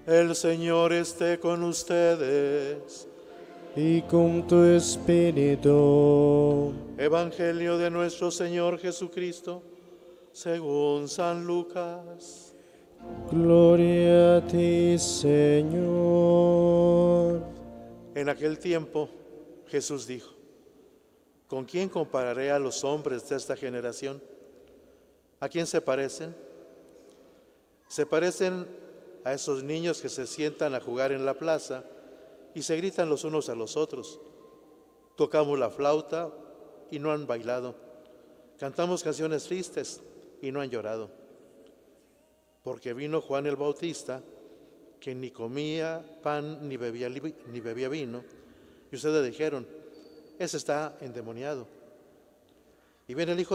El Señor esté con ustedes. y con tu espíritu. Evangelio de nuestro Señor Jesucristo, según San Lucas. Gloria a ti, Señor. En aquel tiempo, Jesús dijo: ¿Con quién compararé a los hombres de esta generación? ¿A quién se parecen? Se parecen a esos niños que se sientan a jugar en la plaza y se gritan los unos a los otros. Tocamos la flauta y no han bailado. Cantamos canciones tristes y no han llorado. Porque vino Juan el Bautista, que ni comía pan ni bebía vino, y ustedes dijeron: ese está endemoniado. Y viene el Hijo